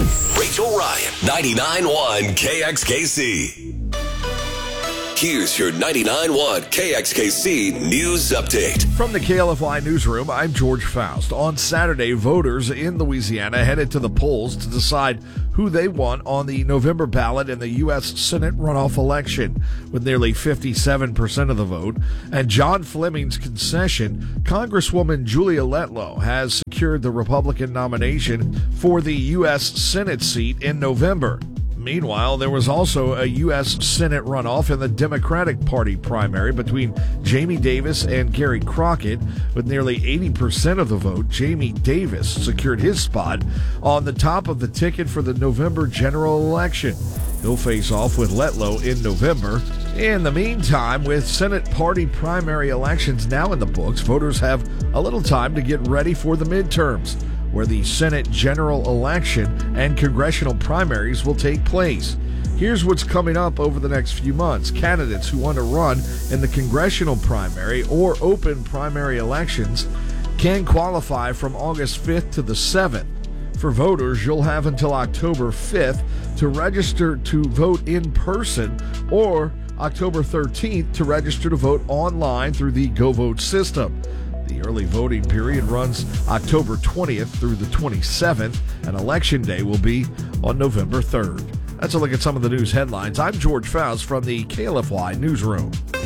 Rachel Ryan, 99.1 KXKC. Here's your 99.1 KXKC News Update. From the KLFY Newsroom, I'm George Faust. On Saturday, voters in Louisiana headed to the polls to decide who they want on the November ballot in the U.S. Senate runoff election. With nearly 57% of the vote and John Fleming's concession, Congresswoman Julia Letlow has secured the Republican nomination for the U.S. Senate seat in November. Meanwhile, there was also a U.S. Senate runoff in the Democratic Party primary between Jamie Davis and Gary Crockett. With nearly 80% of the vote, Jamie Davis secured his spot on the top of the ticket for the November general election. He'll face off with Letlow in November. In the meantime, with Senate party primary elections now in the books, voters have a little time to get ready for the midterms, where the Senate general election and congressional primaries will take place. Here's what's coming up over the next few months. Candidates who want to run in the congressional primary or open primary elections can qualify from August 5th to the 7th. For voters, you'll have until October 5th to register to vote in person, or October 13th to register to vote online through the GoVote system. The early voting period runs October 20th through the 27th, and Election Day will be on November 3rd. That's a look at some of the news headlines. I'm George Faust from the KLFY Newsroom.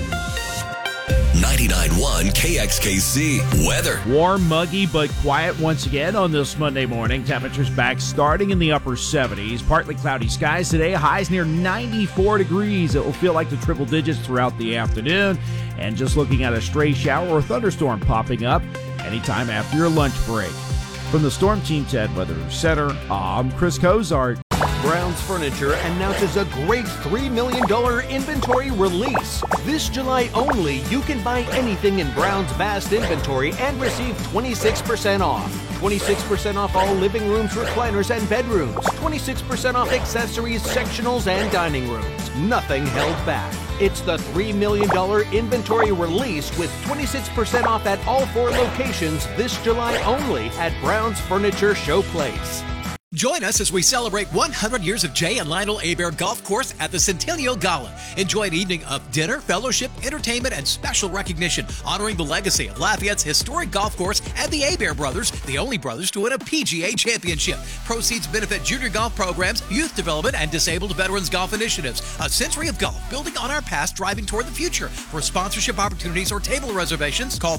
99.1 KXKC weather. Warm, muggy, but quiet once again on this Monday morning. Temperatures back starting in the upper 70s. Partly cloudy skies today. Highs near 94 degrees. It will feel like the triple digits throughout the afternoon. And just looking at a stray shower or thunderstorm popping up anytime after your lunch break. From the Storm Team's at Weather Center, I'm Chris Cozart. Brown's Furniture announces a great $3 million inventory release. This July only, you can buy anything in Brown's vast inventory and receive 26% off. 26% off all living rooms, recliners, and bedrooms. 26% off accessories, sectionals, and dining rooms. Nothing held back. It's the $3 million inventory release with 26% off at all 4 locations this July only at Brown's Furniture Showplace. Join us as we celebrate 100 years of Jay and Lionel Hebert Golf Course at the Centennial Gala. Enjoy an evening of dinner, fellowship, entertainment, and special recognition, honoring the legacy of Lafayette's historic golf course and the Hebert brothers, the only brothers to win a PGA championship. Proceeds benefit junior golf programs, youth development, and disabled veterans golf initiatives. A century of golf, building on our past, driving toward the future. For sponsorship opportunities or table reservations, call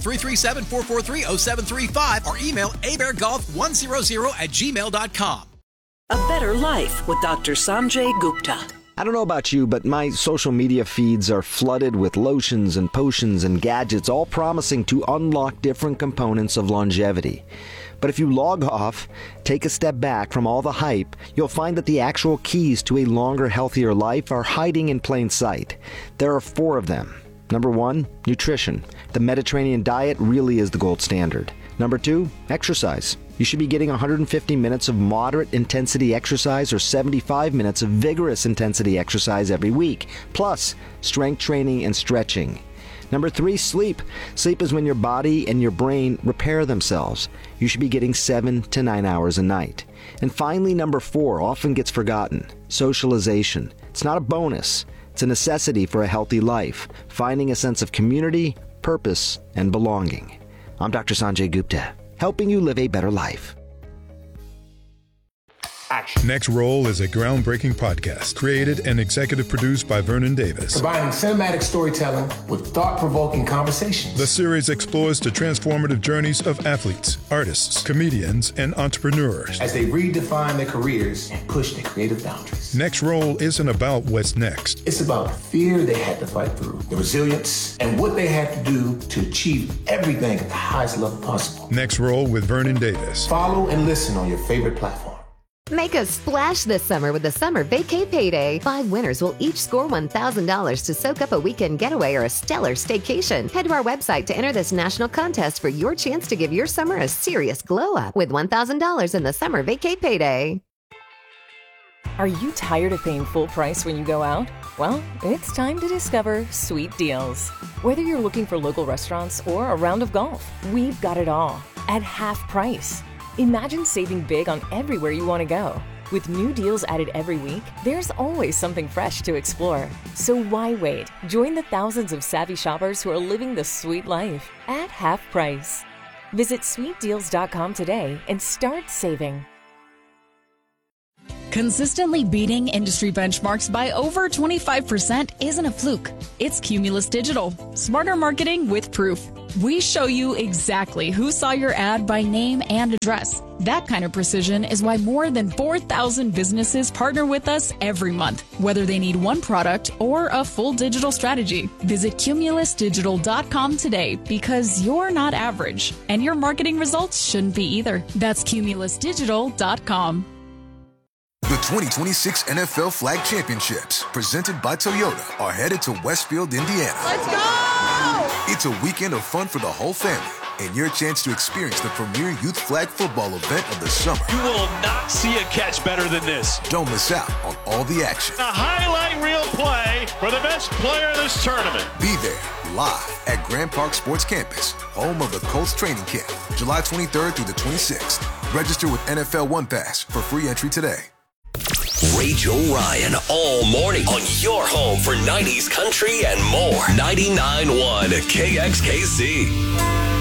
337-443-0735 or email hebertgolf100@gmail.com. A Better Life with Dr. Sanjay Gupta. I don't know about you, but my social media feeds are flooded with lotions and potions and gadgets, all promising to unlock different components of longevity. But if you log off, take a step back from all the hype, you'll find that the actual keys to a longer, healthier life are hiding in plain sight. There are 4 of them. Number 1, nutrition. The Mediterranean diet really is the gold standard. Number 2, exercise. You should be getting 150 minutes of moderate intensity exercise or 75 minutes of vigorous intensity exercise every week, plus strength training and stretching. Number 3, sleep. Sleep is when your body and your brain repair themselves. You should be getting 7 to 9 hours a night. And finally, number 4 often gets forgotten: socialization. It's not a bonus. It's a necessity for a healthy life, finding a sense of community, purpose, and belonging. I'm Dr. Sanjay Gupta, helping you live a better life. Action. Next Roll is a groundbreaking podcast created and executive produced by Vernon Davis. Combining cinematic storytelling with thought-provoking conversations. The series explores the transformative journeys of athletes, artists, comedians, and entrepreneurs as they redefine their careers and push their creative boundaries. Next Roll isn't about what's next. It's about the fear they had to fight through, the resilience, and what they had to do to achieve everything at the highest level possible. Next Roll with Vernon Davis. Follow and listen on your favorite platform. Make a splash this summer with the Summer Vacay Payday. 5 winners will each score $1,000 to soak up a weekend getaway or a stellar staycation. Head to our website to enter this national contest for your chance to give your summer a serious glow-up with $1,000 in the Summer Vacay Payday. Are you tired of paying full price when you go out? Well, it's time to discover Sweet Deals. Whether you're looking for local restaurants or a round of golf, we've got it all at half price. Imagine saving big on everywhere you want to go. With new deals added every week, there's always something fresh to explore. So why wait? Join the thousands of savvy shoppers who are living the sweet life at half price. Visit sweetdeals.com today and start saving. Consistently beating industry benchmarks by over 25% isn't a fluke. It's Cumulus Digital. Smarter marketing with proof. We show you exactly who saw your ad by name and address. That kind of precision is why more than 4,000 businesses partner with us every month, whether they need one product or a full digital strategy. Visit cumulusdigital.com today because you're not average, and your marketing results shouldn't be either. That's cumulusdigital.com. The 2026 NFL Flag Championships, presented by Toyota, are headed to Westfield, Indiana. Let's go! It's a weekend of fun for the whole family and your chance to experience the premier youth flag football event of the summer. You will not see a catch better than this. Don't miss out on all the action. A highlight reel play for the best player in this tournament. Be there live at Grand Park Sports Campus, home of the Colts training camp, July 23rd through the 26th. Register with NFL One Pass for free entry today. Rachel Ryan all morning on your home for 90s country and more. 99.1 KXKC.